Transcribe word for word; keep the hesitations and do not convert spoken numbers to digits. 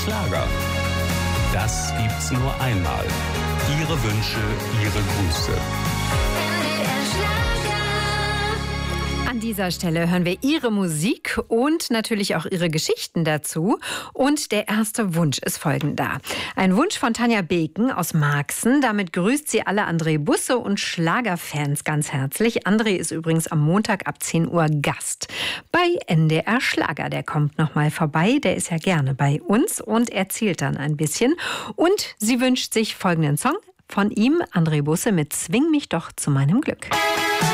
Schlager. Das gibt's nur einmal. Ihre Wünsche, Ihre Grüße. An dieser Stelle hören wir Ihre Musik und natürlich auch Ihre Geschichten dazu. Und der erste Wunsch ist folgender. Ein Wunsch von Tanja Beken aus Marxen. Damit grüßt sie alle André Busse und Schlagerfans ganz herzlich. André ist übrigens am Montag ab zehn Uhr Gast bei N D R Schlager. Der kommt noch mal vorbei. Der ist ja gerne bei uns und erzählt dann ein bisschen. Und sie wünscht sich folgenden Song von ihm, André Busse mit Zwing mich doch zu meinem Glück.